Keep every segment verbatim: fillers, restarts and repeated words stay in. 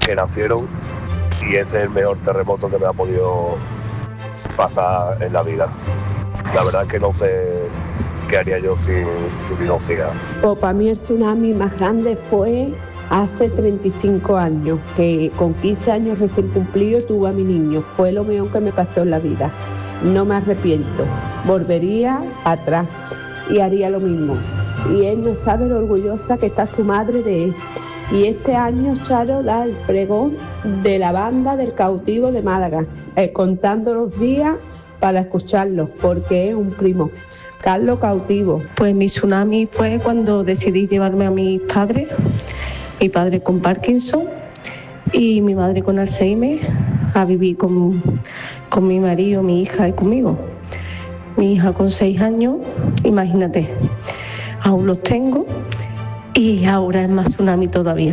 que nacieron, y ese es el mejor terremoto que me ha podido pasar en la vida. La verdad es que no sé qué haría yo sin, sin mi hija. Pues para mí el tsunami más grande fue hace treinta y cinco años, que con quince años recién cumplido tuve a mi niño. Fue lo mejor que me pasó en la vida. No me arrepiento. Volvería atrás y haría lo mismo. Y él no sabe lo orgullosa que está su madre de él. Y este año Charo da el pregón de la banda del cautivo de Málaga, eh, contando los días para escucharlo, porque es un primo. Carlos Cautivo. Pues mi tsunami fue cuando decidí llevarme a mis padres, mi padre con Parkinson y mi madre con Alzheimer, a vivir con, con mi marido, mi hija y conmigo. Mi hija con seis años, imagínate, aún los tengo y ahora es más tsunami todavía.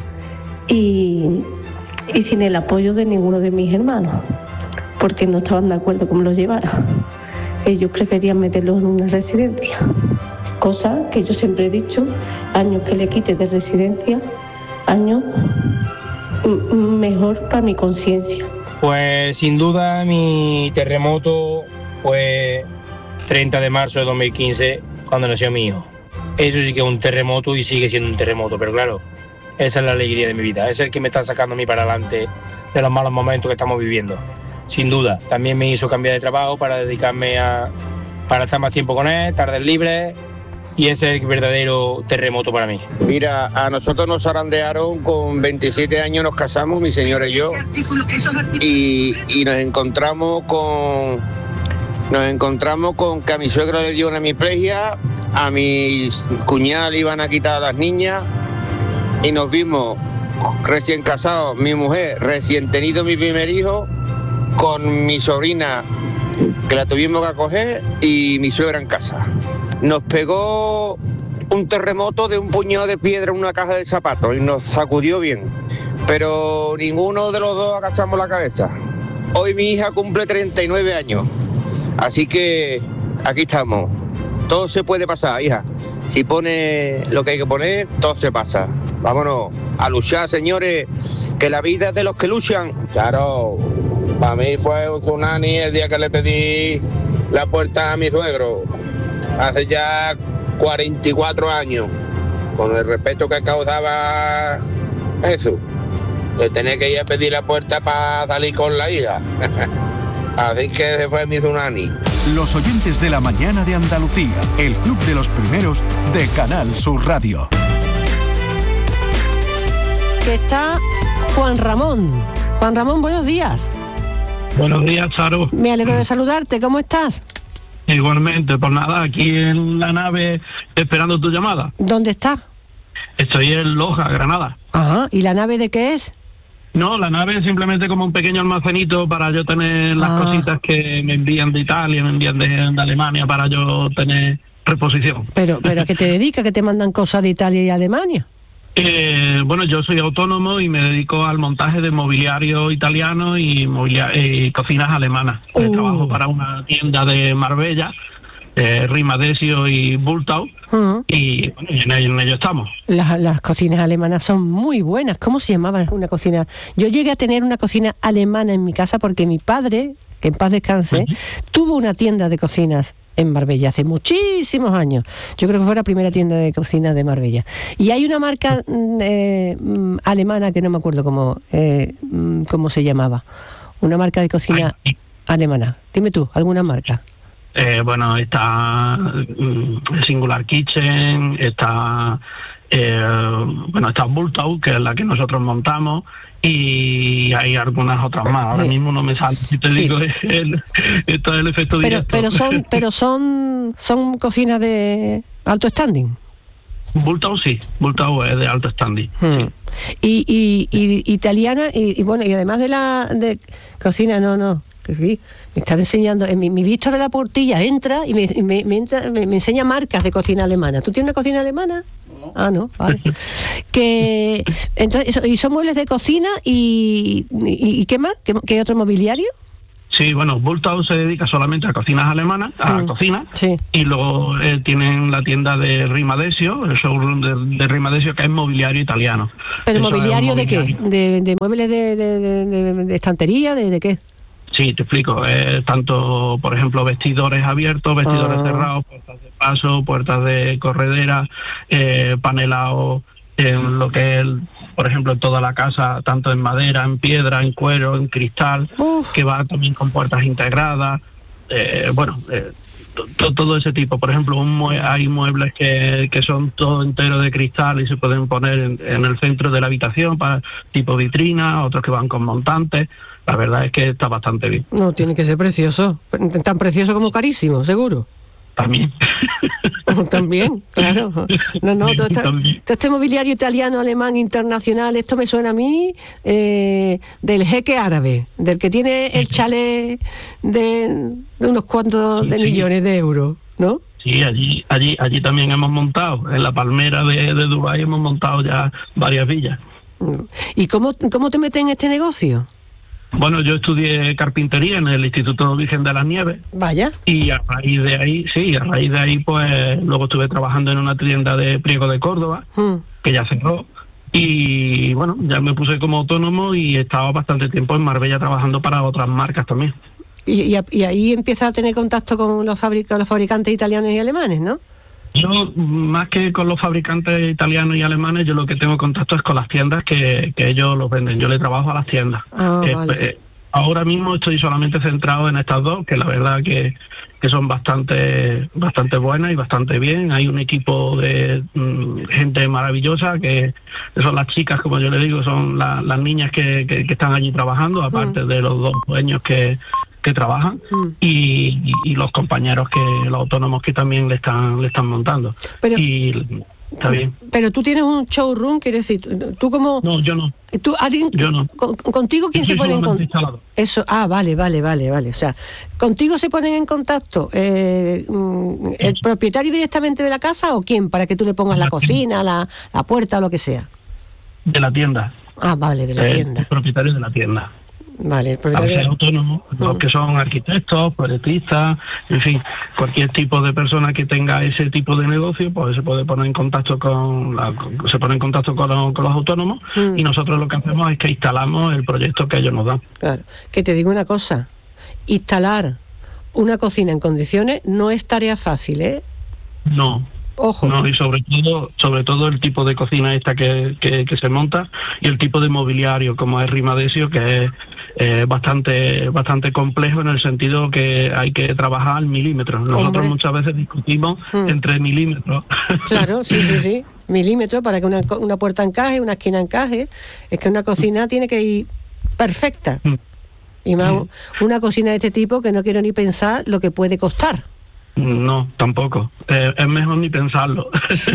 Y, y sin el apoyo de ninguno de mis hermanos, porque no estaban de acuerdo con lo llevara. Ellos preferían meterlos en una residencia, cosa que yo siempre he dicho, años que le quite de residencia, años m- mejor para mi conciencia. Pues sin duda mi terremoto fue treinta de marzo de dos mil quince, cuando nació mi hijo. Eso sí que es un terremoto y sigue siendo un terremoto, pero claro, esa es la alegría de mi vida, es el que me está sacando a mí para adelante de los malos momentos que estamos viviendo. Sin duda, también me hizo cambiar de trabajo para dedicarme a para estar más tiempo con él, tardes libres, y ese es el verdadero terremoto para mí. Mira, a nosotros nos zarandearon con veintisiete años, nos casamos, mi señora y yo, y, y nos encontramos con nos encontramos con que a mi suegra le dio una hemiplegia, a mi cuñada le iban a quitar a las niñas, y nos vimos recién casados, mi mujer recién tenido mi primer hijo, con mi sobrina que la tuvimos que acoger y mi suegra en casa. Nos pegó un terremoto de un puñado de piedra en una caja de zapatos y nos sacudió bien, pero ninguno de los dos agachamos la cabeza. Hoy mi hija cumple treinta y nueve años, así que aquí estamos. Todo se puede pasar, hija. Si pone lo que hay que poner, todo se pasa. Vámonos a luchar, señores, que la vida es de los que luchan. Claro, para mí fue un tsunami el día que le pedí la puerta a mi suegro, hace ya cuarenta y cuatro años, con el respeto que causaba eso, de tener que ir a pedir la puerta para salir con la hija. Así que ese fue mi tsunami. Los oyentes de la mañana de Andalucía, el club de los primeros de Canal Sur Radio. Que está Juan Ramón. Juan Ramón, buenos días. Buenos días, Charo. Me alegro de saludarte, ¿cómo estás? Igualmente, pues nada, aquí en la nave esperando tu llamada. ¿Dónde estás? Estoy en Loja, Granada. Ajá, ¿y la nave de qué es? No, la nave es simplemente como un pequeño almacenito para yo tener las ah. cositas que me envían de Italia, me envían de, de Alemania, para yo tener reposición. Pero, pero ¿a qué te dedicas? ¿Que te mandan cosas de Italia y Alemania? Eh, bueno, yo soy autónomo y me dedico al montaje de mobiliario italiano y mobiliario, eh, cocinas alemanas. Uh. Eh, trabajo para una tienda de Marbella, eh, Rimadesio y Bultau, uh-huh. y bueno, en ello, en ello estamos. Las, las cocinas alemanas son muy buenas. ¿Cómo se llamaba una cocina? Yo llegué a tener una cocina alemana en mi casa porque mi padre, que en paz descanse, uh-huh. tuvo una tienda de cocinas en Marbella hace muchísimos años. Yo creo que fue la primera tienda de cocina de Marbella. Y hay una marca eh, alemana que no me acuerdo cómo, eh, cómo se llamaba. Una marca de cocina Ay. alemana. Dime tú, ¿alguna marca? Eh, bueno, está um, Singular Kitchen, está eh, bueno, está Bultau, que es la que nosotros montamos, y hay algunas otras más. Ahora sí. mismo no me sale, si te sí. digo, es el, esto es el efecto pero, directo. Pero son, pero son, son cocinas de alto standing. Bultau sí, Bultau es de alto standing. Hmm. Sí. Y, y, y italiana, y, y bueno, y además de la de cocina, no, no, que sí. Me está enseñando, en mi, mi visto de la portilla entra y me, me, me, entra, me, me enseña marcas de cocina alemana. ¿Tú tienes una cocina alemana? No. Ah, no, vale. que entonces, ¿y son muebles de cocina y, y, y qué más? ¿Qué, qué otro mobiliario? Sí, bueno, Bultau se dedica solamente a cocinas alemanas, a Mm, cocina, sí. y luego eh, tienen la tienda de Rimadesio, el showroom de, de Rimadesio, que es mobiliario italiano. ¿Pero Eso es un mobiliario de qué? mobiliario- ¿De, de muebles de, de, de- de- de estantería? ¿De, de qué? Sí, te explico. Eh, tanto, por ejemplo, vestidores abiertos, vestidores Ah. cerrados, puertas de paso, puertas de corredera, eh, panelado en lo que es, el- por ejemplo, en toda la casa, tanto en madera, en piedra, en cuero, en cristal, Uf. que va también con puertas integradas. Eh, bueno, eh, to- to- todo ese tipo. Por ejemplo, un mue- hay muebles que, que son todo entero de cristal y se pueden poner en, en el centro de la habitación para tipo vitrina, otros que van con montantes. La verdad es que está bastante bien. No, tiene que ser precioso. Tan precioso como carísimo, seguro. También. También, claro. No, no, todo, esta- También. todo este mobiliario italiano, alemán, internacional, esto me suena a mí eh, del jeque árabe, del que tiene el chalet de, de unos cuantos Sí, de sí. millones de euros, ¿no? Sí, allí, allí, allí también hemos montado, en la palmera de, de Dubái hemos montado ya varias villas. ¿Y cómo, cómo te metes en este negocio? Bueno, yo estudié carpintería en el Instituto Virgen de las Nieves Vaya. y a raíz de ahí, sí, a raíz de ahí pues luego estuve trabajando en una tienda de pliego de Córdoba, Mm. que ya cerró, y bueno, ya me puse como autónomo y he estado bastante tiempo en Marbella trabajando para otras marcas también. Y, y, y ahí empiezas a tener contacto con los, fabric- los fabricantes italianos y alemanes, ¿no? Yo, más que con los fabricantes italianos y alemanes, yo lo que tengo contacto es con las tiendas que, que ellos los venden. Yo le trabajo a las tiendas. Ah, Eh, vale. eh, ahora mismo estoy solamente centrado en estas dos, que la verdad que, que son bastante bastante buenas y bastante bien. Hay un equipo de mm, gente maravillosa, que son las chicas, como yo le digo, son la- las niñas que, que, que están allí trabajando, aparte de los dos dueños que que trabajan Mm. y, y- y los compañeros que los autónomos que también le están le están montando. Pero- y está bien. Pero tú tienes un showroom, quiero decir, tú, tú como... No, yo no. Tú, alguien- Yo no. con- contigo quién Yo se soy pone en solamente contacto. instalador. Eso, ah, vale, vale, vale, vale. O sea, contigo se ponen en contacto eh, mm, el propietario directamente de la casa o quién, para que tú le pongas la cocina, la, la puerta o lo que sea. De la tienda. Ah, vale, de la Eh, tienda. El propietario de la tienda. Vale, el A propietario. veces autónomos, los que son arquitectos, proyectistas, en fin, cualquier tipo de persona que tenga ese tipo de negocio, pues se puede poner en contacto con la, con- se pone en contacto con los, con los autónomos Mm. y nosotros lo que hacemos es que instalamos el proyecto que ellos nos dan. Claro. Que te digo una cosa, instalar una cocina en condiciones no es tarea fácil, ¿eh? No. Ojo. No, y sobre todo, sobre todo el tipo de cocina esta que, que, que se monta y el tipo de mobiliario como es Rimadesio, que es eh, bastante bastante complejo en el sentido que hay que trabajar al milímetro. Nosotros Hombre. muchas veces discutimos Mm. entre milímetros. Claro, sí, sí, sí. Milímetros para que una, co- una puerta encaje, una esquina encaje. Es que una cocina tiene que ir perfecta. Mm. Y más una cocina de este tipo que no quiero ni pensar lo que puede costar. No, tampoco. Eh, es mejor ni pensarlo.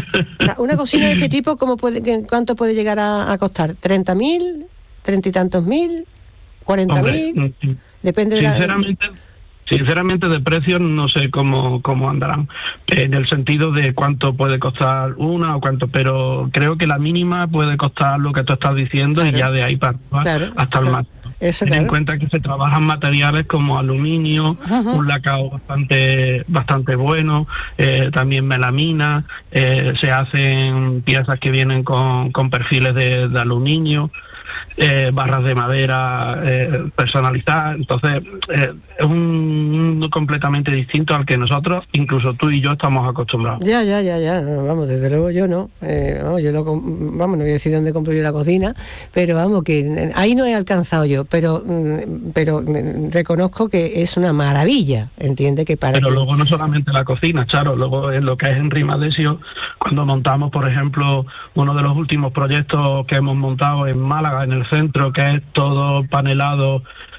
O sea, una cocina de este tipo, ¿cómo puede, qué- ¿cuánto puede llegar a, a costar? ¿treinta mil? ¿treinta y tantos mil? ¿cuarenta Hombre, mil? mm, Depende de la... sinceramente, sinceramente de precios no sé cómo, cómo andarán, en el sentido de cuánto puede costar una o cuánto, pero creo que la mínima puede costar lo que tú estás diciendo Claro. y ya de ahí para arriba Claro, hasta el claro. máximo. Eso, Ten en claro. cuenta que se trabajan materiales como aluminio, Ajá. un lacado bastante bastante bueno, eh, también melamina, eh, se hacen piezas que vienen con, con perfiles de, de aluminio, eh, barras de madera eh, personalizadas. Entonces eh, es un mundo completamente distinto al que nosotros, incluso tú y yo, estamos acostumbrados. Ya, ya, ya, ya, no, vamos, desde luego yo no, eh, vamos, yo lo, com- vamos, no voy a decir dónde compro yo la cocina, pero vamos, que eh, ahí no he alcanzado yo, pero mm, pero mm, reconozco que es una maravilla, entiende que para Pero que- luego no solamente la cocina, Charo, luego en lo que es en Rimadesio, cuando montamos, por ejemplo, uno de los últimos proyectos que hemos montado en Málaga, en el centro, que es todo panelado,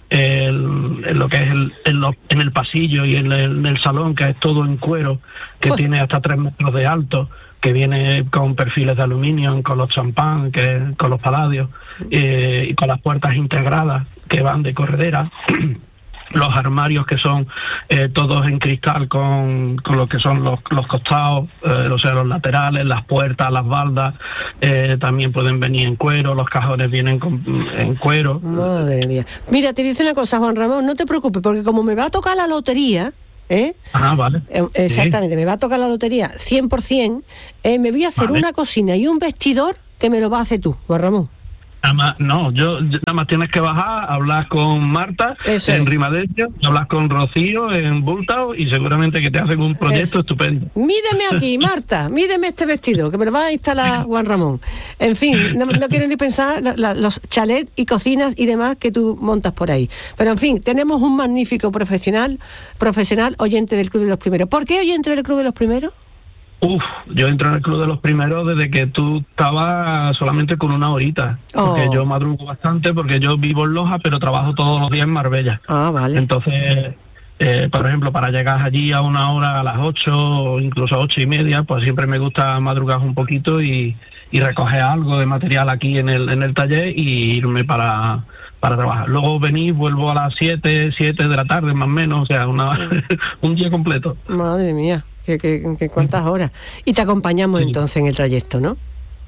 el- en lo que es el, en, lo- en el pasillo y en el, en el salón, que es todo en cuero, que Uf. tiene hasta tres metros de alto, que viene con perfiles de aluminio, con los champán, que con los paladios, eh, y con las puertas integradas que van de corredera. los armarios que son eh, todos en cristal con, con lo que son los, los costados, eh, o sea, los laterales, las puertas, las baldas, eh, también pueden venir en cuero, los cajones vienen con, en cuero. Madre mía. Mira, te dice una cosa, Juan Ramón, no te preocupes, porque como me va a tocar la lotería, ¿eh? Ah, vale. Eh, exactamente, sí. Me va a tocar la lotería cien por ciento, eh, me voy a hacer vale. una cocina y un vestidor que me lo va a hacer tú, Juan Ramón. Nada más, no, yo, yo nada más tienes que bajar, hablar con Marta Eso en es. Rimadecio, hablar con Rocío en Bultao y seguramente que te hacen un proyecto Eso. estupendo. Mídeme aquí, Marta, mídeme este vestido, que me lo va a instalar Juan Ramón. En fin, no, no quiero ni pensar la, la, los chalets y cocinas y demás que tú montas por ahí. Pero en fin, tenemos un magnífico profesional, profesional oyente del Club de los Primeros. ¿Por qué oyente del Club de los Primeros? Uf, yo entro en el Club de los Primeros desde que tú estabas solamente con una horita. Oh. Porque yo madrugo bastante, porque yo vivo en Loja, pero trabajo todos los días en Marbella. Ah, vale. Entonces, eh, por ejemplo, para llegar allí a una hora, a las ocho, o incluso a ocho y media, pues siempre me gusta madrugar un poquito y, y recoger algo de material aquí en el, en el taller y irme para... para trabajar. Luego venir, vuelvo a las siete, siete de la tarde más o menos, o sea, una, un día completo. Madre mía, que, que, que cuántas horas. Y te acompañamos sí. entonces en el trayecto, ¿no?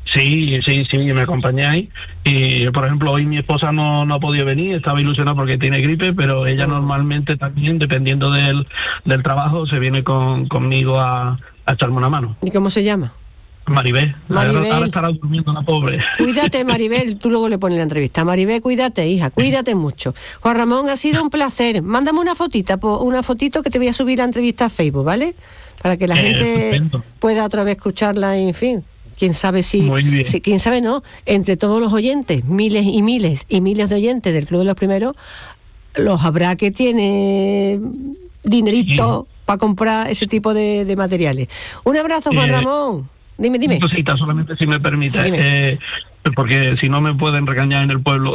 Sí, sí, sí, me acompañáis. Y, por ejemplo, hoy mi esposa no, no ha podido venir, estaba ilusionada porque tiene gripe, pero ella oh. normalmente también, dependiendo del, del trabajo, se viene con, conmigo a, a echarme una mano. ¿Y cómo se llama? Maribel. Maribel. Ahora estará durmiendo la pobre. Cuídate, Maribel. Tú luego le pones la entrevista. Maribel, cuídate, hija. Cuídate mucho. Juan Ramón, ha sido un placer. Mándame una fotita, una fotito que te voy a subir la entrevista a Facebook, ¿vale? Para que la eh, gente estupendo. pueda otra vez escucharla y, en fin, quién sabe si, si... Quién sabe, no. Entre todos los oyentes, miles y miles y miles de oyentes del Club de los Primeros, los habrá que tiene dinerito sí. para comprar ese tipo de, de materiales. Un abrazo, Juan eh... Ramón. Dime, dime. Una cosita, solamente si me permite, eh, porque si no me pueden regañar en el pueblo.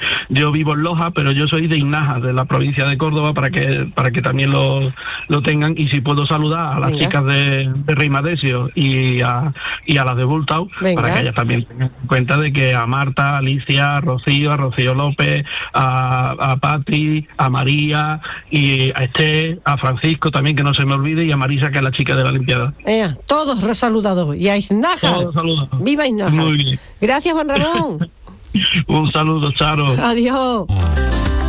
Yo vivo en Loja, pero yo soy de Inaja, de la provincia de Córdoba, para que para que también lo, lo tengan. Y si puedo saludar a las Venga. chicas de, de Rimadecio y a, y a las de Bultao, Venga. para que ellas también tengan en cuenta de que a Marta, a Alicia, a Rocío, a Rocío López, a, a Patri, a María, y a Esté, a Francisco también, que no se me olvide, y a Marisa, que es la chica de la limpiada. Eh, todos resaludados. Y a Inaja. Todos saludados. Viva Inaja. Muy bien. Gracias, Juan Ramón. Un saludo, Charo. Adiós.